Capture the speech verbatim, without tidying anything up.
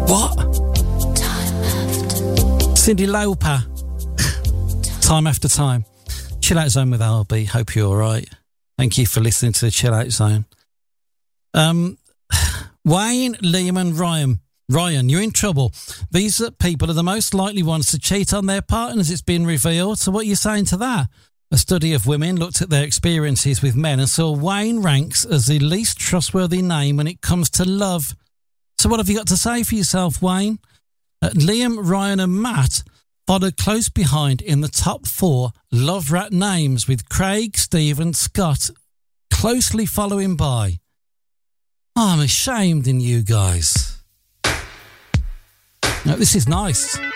What? Cyndi Lauper. Time After Time. Chill Out Zone with L B. Hope you're all right. Thank you for listening to the Chill Out Zone. Um, Wayne, Liam and Ryan. Ryan, you're in trouble. These people are the most likely ones to cheat on their partners, it's been revealed. So what are you saying to that? A study of women looked at their experiences with men and saw Wayne ranks as the least trustworthy name when it comes to love. So what have you got to say for yourself, Wayne? Uh, Liam, Ryan and Matt followed close behind in the top four love rat names, with Craig, Steve and Scott closely following by. Oh, I'm ashamed in you guys. No, this is nice.